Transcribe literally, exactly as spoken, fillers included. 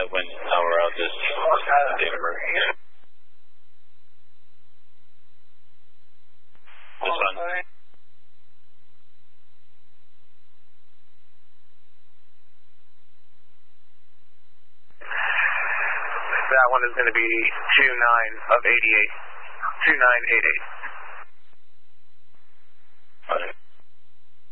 uh, when how we're out this date of birth. This one. That one is going to be two nine of eighty-eight. two nine eight eight. All right.